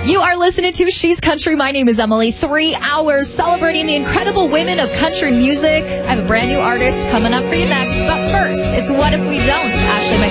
You are listening to She's Country. My name is Emily. 3 hours celebrating the incredible women of country music. I have a brand new artist coming up for you next. But first, it's What If We Don't? Ashley